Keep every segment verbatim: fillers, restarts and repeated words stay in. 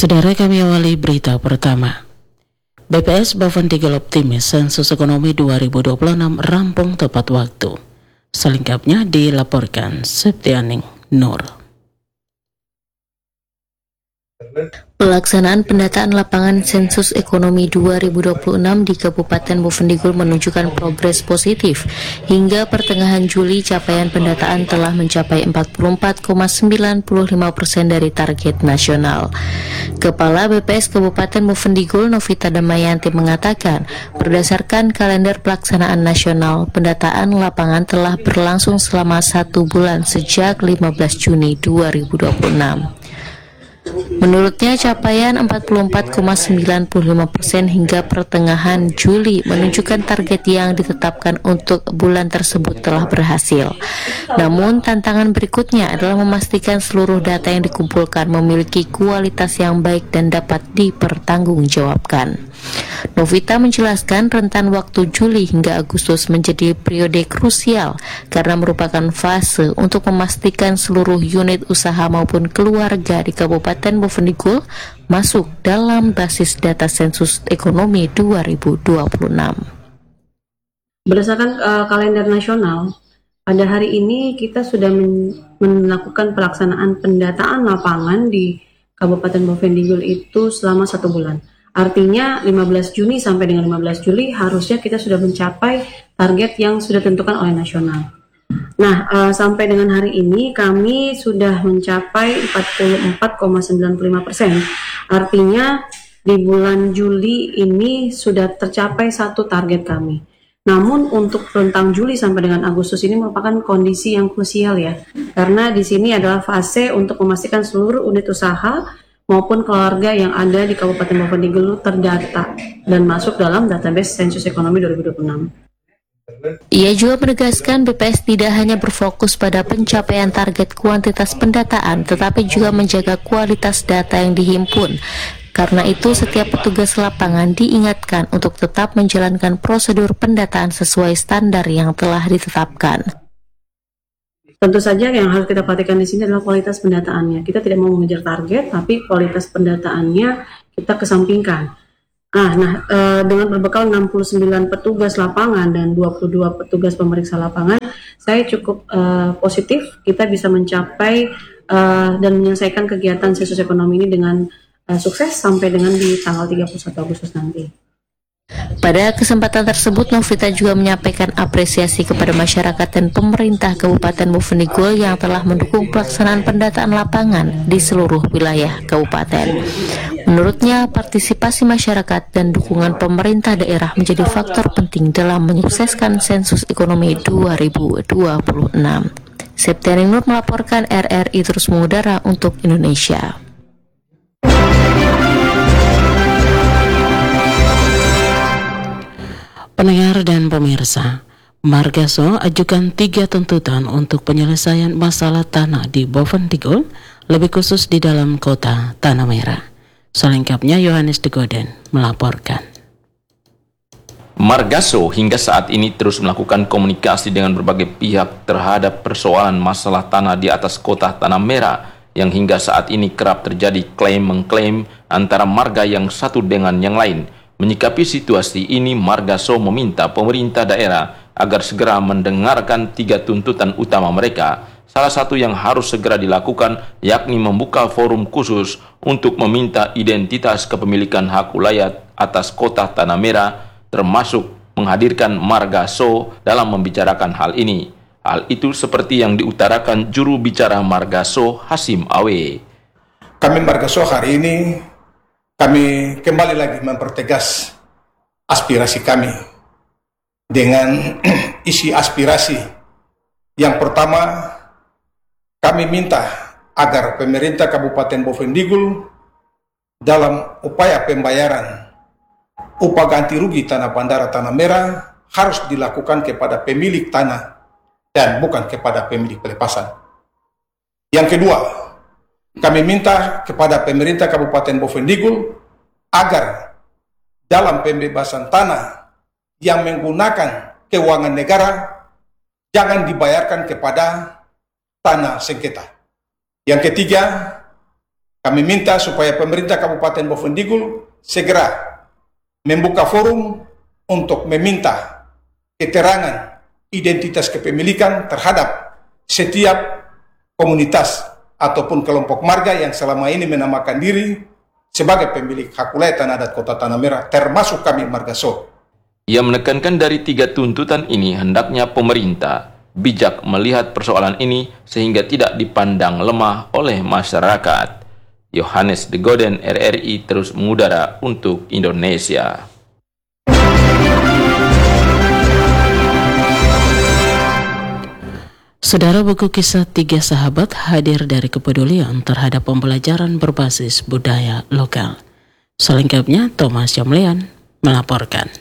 Saudara, kami awali berita pertama. B P S Bovendigul optimis sensus ekonomi dua ribu dua puluh enam rampung tepat waktu. Selengkapnya dilaporkan Septianing Nur. Pelaksanaan pendataan lapangan sensus ekonomi dua ribu dua puluh enam di Kabupaten Bovendigul menunjukkan progres positif. Hingga pertengahan Juli, capaian pendataan telah mencapai empat puluh empat koma sembilan lima persen dari target nasional. Kepala B P S Kabupaten Bovendigul, Novita Damayanti, mengatakan, berdasarkan kalender pelaksanaan nasional, pendataan lapangan telah berlangsung selama satu bulan sejak lima belas Juni dua ribu dua puluh enam. Menurutnya, capaian empat puluh empat koma sembilan lima persen hingga pertengahan Juli menunjukkan target yang ditetapkan untuk bulan tersebut telah berhasil. Namun, tantangan berikutnya adalah memastikan seluruh data yang dikumpulkan memiliki kualitas yang baik dan dapat dipertanggungjawabkan. Novita menjelaskan rentan waktu Juli hingga Agustus menjadi periode krusial karena merupakan fase untuk memastikan seluruh unit usaha maupun keluarga di Kabupaten Bovendigul masuk dalam basis data sensus ekonomi dua ribu dua puluh enam. Berdasarkan uh, kalender nasional, pada hari ini kita sudah men- melakukan pelaksanaan pendataan lapangan di Kabupaten Bovendigul itu selama satu bulan. Artinya lima belas Juni sampai dengan lima belas Juli harusnya kita sudah mencapai target yang sudah ditentukan oleh nasional. Nah, uh, sampai dengan hari ini kami sudah mencapai empat puluh empat koma sembilan lima persen. Artinya di bulan Juli ini sudah tercapai satu target kami. Namun untuk rentang Juli sampai dengan Agustus ini merupakan kondisi yang krusial ya. Karena di sini adalah fase untuk memastikan seluruh unit usaha maupun keluarga yang ada di Kabupaten Bovendigul terdata dan masuk dalam database sensus ekonomi dua ribu dua puluh enam. Ia juga menegaskan B P S tidak hanya berfokus pada pencapaian target kuantitas pendataan, tetapi juga menjaga kualitas data yang dihimpun. Karena itu, setiap petugas lapangan diingatkan untuk tetap menjalankan prosedur pendataan sesuai standar yang telah ditetapkan. Tentu saja yang harus kita perhatikan di sini adalah kualitas pendataannya. Kita tidak mau mengejar target, tapi kualitas pendataannya kita kesampingkan. Nah, nah e, dengan berbekal enam puluh sembilan petugas lapangan dan dua puluh dua petugas pemeriksa lapangan, saya cukup e, positif kita bisa mencapai e, dan menyelesaikan kegiatan sensus ekonomi ini dengan e, sukses sampai dengan di tanggal tiga puluh satu Agustus nanti. Pada kesempatan tersebut, Novita juga menyampaikan apresiasi kepada masyarakat dan pemerintah Kabupaten Bovendigul yang telah mendukung pelaksanaan pendataan lapangan di seluruh wilayah kabupaten. Menurutnya, partisipasi masyarakat dan dukungan pemerintah daerah menjadi faktor penting dalam menyukseskan sensus ekonomi dua ribu dua puluh enam. Septianing Nur melaporkan R R I terus mengudara untuk Indonesia. Pendengar dan pemirsa, Margaso ajukan tiga tuntutan untuk penyelesaian masalah tanah di Bovendigul, lebih khusus di dalam kota Tanah Merah. Selengkapnya Yohanes Degoden melaporkan. Margaso hingga saat ini terus melakukan komunikasi dengan berbagai pihak terhadap persoalan masalah tanah di atas kota Tanah Merah yang hingga saat ini kerap terjadi klaim-mengklaim antara marga yang satu dengan yang lain. Menyikapi situasi ini, Margaso meminta pemerintah daerah agar segera mendengarkan tiga tuntutan utama mereka. Salah satu yang harus segera dilakukan yakni membuka forum khusus untuk meminta identitas kepemilikan hak wilayah atas kota Tanah Merah, termasuk menghadirkan Margaso dalam membicarakan hal ini. Hal itu seperti yang diutarakan juru bicara Margaso, Hasim Awe. Kami Margaso hari ini kami kembali lagi mempertegas aspirasi kami dengan isi aspirasi. Yang pertama, kami minta agar pemerintah Kabupaten Bovendigul dalam upaya pembayaran upah ganti rugi tanah bandara Tanah Merah harus dilakukan kepada pemilik tanah dan bukan kepada pemilik pelepasan. Yang kedua, kami minta kepada pemerintah Kabupaten Bovendigul agar dalam pembebasan tanah yang menggunakan keuangan negara jangan dibayarkan kepada tanah sengketa. Yang ketiga, Kami minta supaya pemerintah Kabupaten Bovendigul segera membuka forum untuk meminta keterangan identitas kepemilikan terhadap setiap komunitas ataupun kelompok marga yang selama ini menamakan diri sebagai pemilik hak wilayah tanah adat Kota Tanah Merah, termasuk kami Margaso. Ia menekankan dari tiga tuntutan ini hendaknya pemerintah bijak melihat persoalan ini sehingga tidak dipandang lemah oleh masyarakat. Yohanes de Goden, R R I, terus mengudara untuk Indonesia. Saudara, buku kisah Tiga Sahabat hadir dari kepedulian terhadap pembelajaran berbasis budaya lokal. Selengkapnya, Thomas Yomlean melaporkan.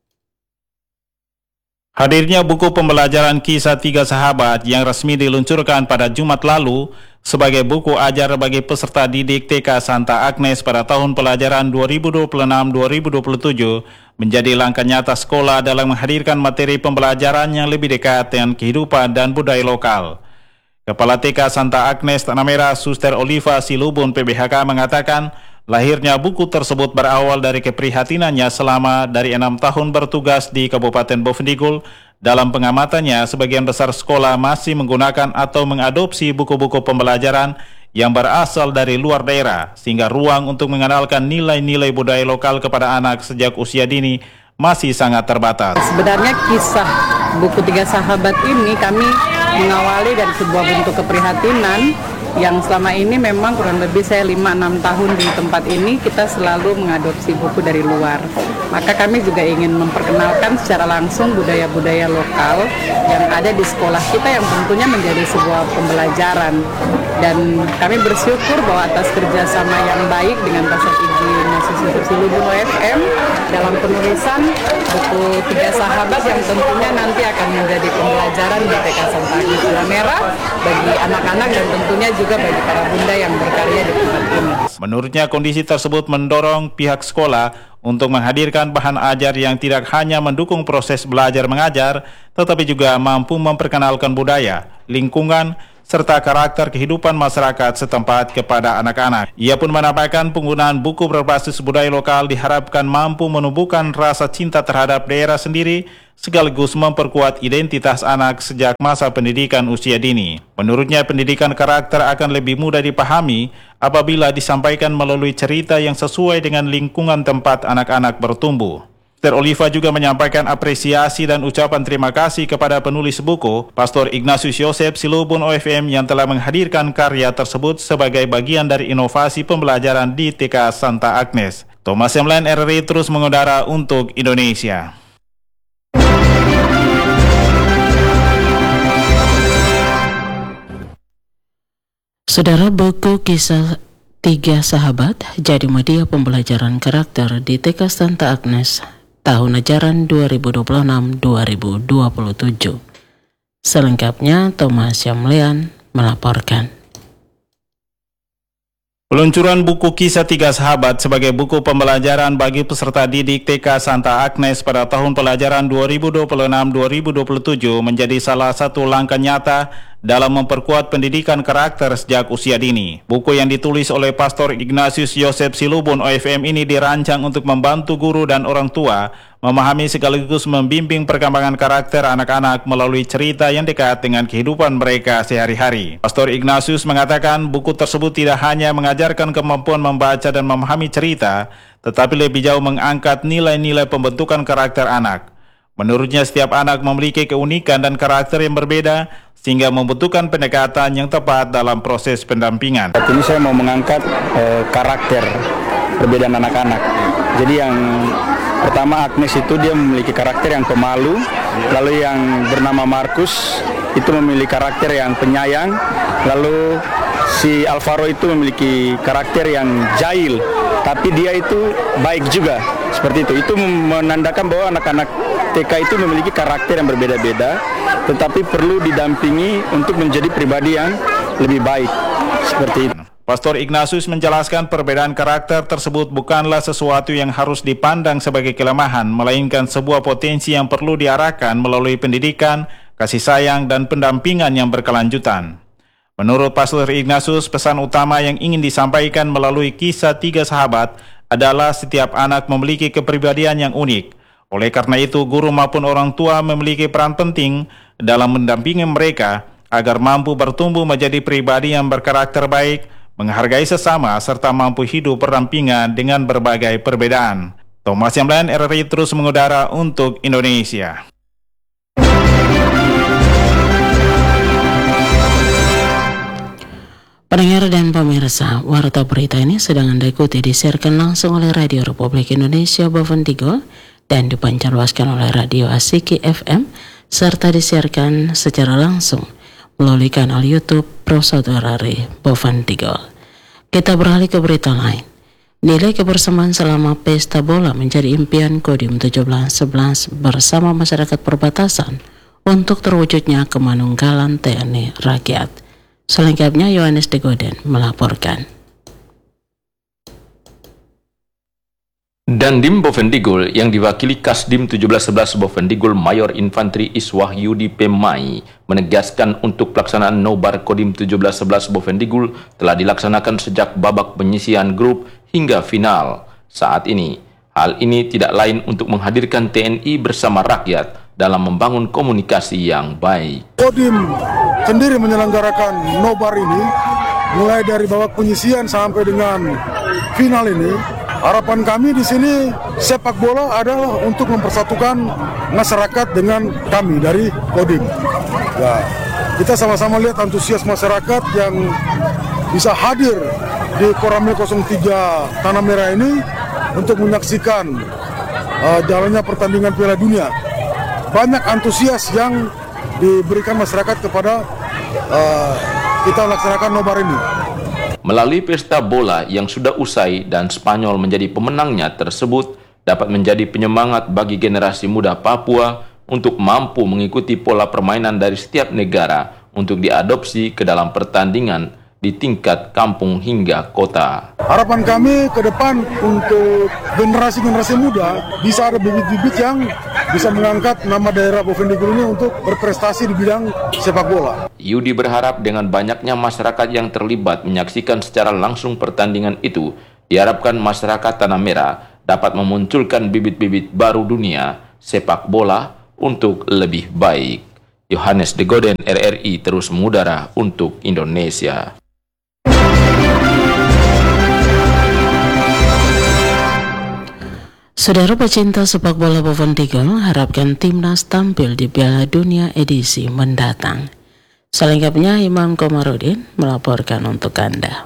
Hadirnya buku pembelajaran kisah Tiga Sahabat yang resmi diluncurkan pada Jumat lalu sebagai buku ajar bagi peserta didik T K Santa Agnes pada tahun pelajaran dua ribu dua puluh enam dua ribu dua puluh tujuh menjadi langkah nyata sekolah dalam menghadirkan materi pembelajaran yang lebih dekat dengan kehidupan dan budaya lokal. Kepala T K Santa Agnes Tanah Merah, Suster Oliva Silubun P B H K mengatakan, lahirnya buku tersebut berawal dari keprihatinannya selama dari enam tahun bertugas di Kabupaten Bovendigul. Dalam pengamatannya, sebagian besar sekolah masih menggunakan atau mengadopsi buku-buku pembelajaran yang berasal dari luar daerah, sehingga ruang untuk mengenalkan nilai-nilai budaya lokal kepada anak sejak usia dini masih sangat terbatas. Sebenarnya kisah buku Tiga Sahabat ini kami mengawali dari sebuah bentuk keprihatinan yang selama ini memang kurang lebih saya lima enam tahun di tempat ini kita selalu mengadopsi buku dari luar. Maka kami juga ingin memperkenalkan secara langsung budaya-budaya lokal yang ada di sekolah kita yang tentunya menjadi sebuah pembelajaran. Dan kami bersyukur bahwa atas kerjasama yang baik dengan Pasar Izin Suster Silubun O F M dalam penulisan buku Tiga Sahabat yang tentunya nanti akan menjadi pembelajaran di T K Santa Agnes Tanah Merah bagi anak-anak dan tentunya juga bagi para bunda yang berkarya di tempat ini. Menurutnya, kondisi tersebut mendorong pihak sekolah untuk menghadirkan bahan ajar yang tidak hanya mendukung proses belajar mengajar, tetapi juga mampu memperkenalkan budaya, lingkungan, serta karakter kehidupan masyarakat setempat kepada anak-anak. Ia pun menambahkan penggunaan buku berbasis budaya lokal diharapkan mampu menumbuhkan rasa cinta terhadap daerah sendiri, sekaligus memperkuat identitas anak sejak masa pendidikan usia dini. Menurutnya, pendidikan karakter akan lebih mudah dipahami apabila disampaikan melalui cerita yang sesuai dengan lingkungan tempat anak-anak bertumbuh. Suster Oliva juga menyampaikan apresiasi dan ucapan terima kasih kepada penulis buku, Pastor Ignatius Yosef Silubun O F M yang telah menghadirkan karya tersebut sebagai bagian dari inovasi pembelajaran di T K Santa Agnes. Thomas Yomlean, R R I, terus mengudara untuk Indonesia. Saudara, buku kisah Tiga Sahabat jadi media pembelajaran karakter di T K Santa Agnes tahun ajaran dua ribu dua puluh enam dua ribu dua puluh tujuh. Selengkapnya, Thomas Yomlean melaporkan. Peluncuran buku kisah Tiga Sahabat sebagai buku pembelajaran bagi peserta didik T K Santa Agnes pada tahun pelajaran dua ribu dua puluh enam dua ribu dua puluh tujuh menjadi salah satu langkah nyata dalam memperkuat pendidikan karakter sejak usia dini. Buku yang ditulis oleh Pastor Ignatius Yosef Silubun O F M ini dirancang untuk membantu guru dan orang tua memahami sekaligus membimbing perkembangan karakter anak-anak melalui cerita yang dekat dengan kehidupan mereka sehari-hari. Pastor Ignatius mengatakan buku tersebut tidak hanya mengajarkan kemampuan membaca dan memahami cerita, tetapi lebih jauh mengangkat nilai-nilai pembentukan karakter anak. Menurutnya, setiap anak memiliki keunikan dan karakter yang berbeda, sehingga membutuhkan pendekatan yang tepat dalam proses pendampingan. Saat ini saya mau mengangkat eh, karakter perbedaan anak-anak. Jadi yang pertama, Agnes itu dia memiliki karakter yang pemalu, lalu yang bernama Markus itu memiliki karakter yang penyayang, lalu si Alvaro itu memiliki karakter yang jahil, tapi dia itu baik juga, seperti itu. Itu menandakan bahwa anak-anak T K itu memiliki karakter yang berbeda-beda, tetapi perlu didampingi untuk menjadi pribadi yang lebih baik, seperti itu. Pastor Ignatius menjelaskan perbedaan karakter tersebut bukanlah sesuatu yang harus dipandang sebagai kelemahan, melainkan sebuah potensi yang perlu diarahkan melalui pendidikan, kasih sayang, dan pendampingan yang berkelanjutan. Menurut Pastor Ignatius, pesan utama yang ingin disampaikan melalui kisah tiga sahabat adalah setiap anak memiliki kepribadian yang unik. Oleh karena itu, guru maupun orang tua memiliki peran penting dalam mendampingi mereka agar mampu bertumbuh menjadi pribadi yang berkarakter baik, menghargai sesama, serta mampu hidup berdampingan dengan berbagai perbedaan. Thomas Yamlan, R R I terus mengudara untuk Indonesia. Pendengar dan pemirsa, warta berita ini sedang Anda ikuti disiarkan langsung oleh Radio Republik Indonesia Boven Digul dan dipancarluaskan oleh Radio Asiki F M serta disiarkan secara langsung melalui kanal YouTube Pro Saudari Boven Digul. Kita beralih ke berita lain. Nilai kebersamaan selama pesta bola menjadi impian Kodim tujuh belas sebelas bersama masyarakat perbatasan untuk terwujudnya kemanunggalan T N I Rakyat. Selengkapnya Yohanes De Goden melaporkan. Dandim Boven Digul yang diwakili Kasdim tujuh belas sebelas Boven Digul Mayor Infantri Iswahyudi Pemai menegaskan untuk pelaksanaan nobar Kodim tujuh belas sebelas Boven Digul telah dilaksanakan sejak babak penyisian grup hingga final. Saat ini, hal ini tidak lain untuk menghadirkan T N I bersama rakyat dalam membangun komunikasi yang baik. Kodim sendiri menyelenggarakan nobar ini mulai dari babak penyisian sampai dengan final ini. Harapan kami di sini sepak bola adalah untuk mempersatukan masyarakat dengan kami dari Kodim. Ya, kita sama-sama lihat antusias masyarakat yang bisa hadir di Koramil nol tiga Tanah Merah ini untuk menyaksikan uh, jalannya pertandingan Piala Dunia. Banyak antusias yang diberikan masyarakat kepada uh, kita laksanakan nobar ini. Melalui pesta bola yang sudah usai dan Spanyol menjadi pemenangnya tersebut dapat menjadi penyemangat bagi generasi muda Papua untuk mampu mengikuti pola permainan dari setiap negara untuk diadopsi ke dalam pertandingan di tingkat kampung hingga kota. Harapan kami ke depan untuk generasi-generasi muda bisa ada bibit-bibit yang bisa mengangkat nama daerah Boven Digul ini untuk berprestasi di bidang sepak bola. Yudi berharap dengan banyaknya masyarakat yang terlibat menyaksikan secara langsung pertandingan itu, diharapkan masyarakat Tanah Merah dapat memunculkan bibit-bibit baru dunia sepak bola untuk lebih baik. Yohanes De Goden, R R I terus mengudara untuk Indonesia. Saudara pecinta sepak bola Boven Digul harapkan timnas tampil di Piala Dunia edisi mendatang. Selengkapnya Imam Komarudin melaporkan untuk Anda.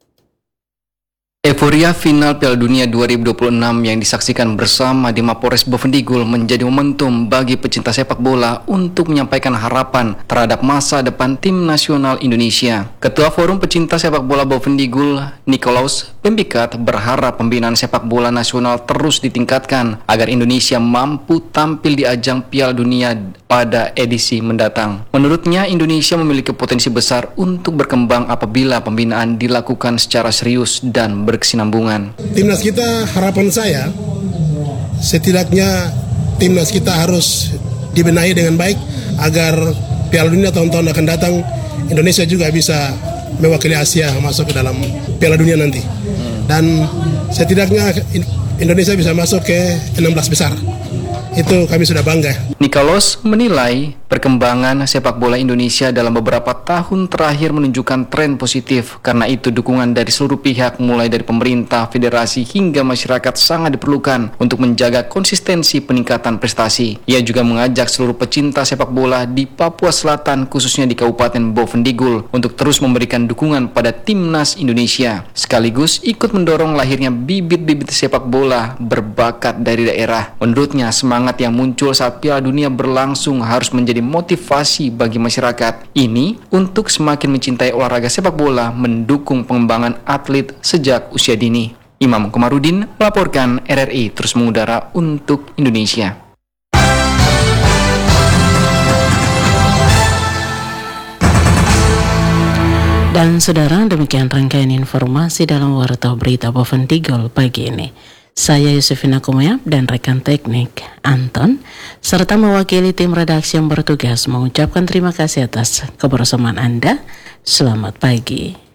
Euforia final Piala Dunia dua ribu dua puluh enam yang disaksikan bersama di Mapolres Boven Digul menjadi momentum bagi pecinta sepak bola untuk menyampaikan harapan terhadap masa depan tim nasional Indonesia. Ketua Forum Pecinta Sepak Bola Boven Digul, Nikolaus Pembikat, berharap pembinaan sepak bola nasional terus ditingkatkan agar Indonesia mampu tampil di ajang Piala Dunia pada edisi mendatang. Menurutnya, Indonesia memiliki potensi besar untuk berkembang apabila pembinaan dilakukan secara serius dan berkesinambungan. Timnas kita, harapan saya setidaknya timnas kita harus dibenahi dengan baik agar Piala Dunia tahun-tahun akan datang Indonesia juga bisa mewakili Asia masuk ke dalam Piala Dunia nanti. Dan setidaknya Indonesia bisa masuk ke enam belas besar. Itu kami sudah bangga. Nikolaus menilai perkembangan sepak bola Indonesia dalam beberapa tahun terakhir menunjukkan tren positif. Karena itu dukungan dari seluruh pihak mulai dari pemerintah, federasi hingga masyarakat sangat diperlukan untuk menjaga konsistensi peningkatan prestasi. Ia juga mengajak seluruh pecinta sepak bola di Papua Selatan khususnya di Kabupaten Boven Digul untuk terus memberikan dukungan pada timnas Indonesia. Sekaligus ikut mendorong lahirnya bibit-bibit sepak bola berbakat dari daerah. Menurutnya semangat yang muncul saat Piala Dunia berlangsung harus menjadi motivasi bagi masyarakat ini untuk semakin mencintai olahraga sepak bola, mendukung pengembangan atlet sejak usia dini. Imam Komarudin melaporkan, R R I terus mengudara untuk Indonesia. Dan saudara, demikian rangkaian informasi dalam Warta Berita Boven Digul pagi ini. Saya Yusufina Kumayap dan rekan teknik Anton, serta mewakili tim redaksi yang bertugas mengucapkan terima kasih atas kebersamaan Anda. Selamat pagi.